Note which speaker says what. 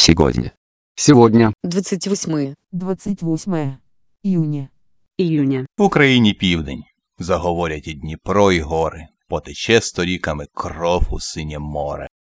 Speaker 1: Сегодня.
Speaker 2: Сегодня.
Speaker 3: 28 июня.
Speaker 4: В Україні південь. Заговорять і Дніпро, і гори. Потече сторіками кров у синє море.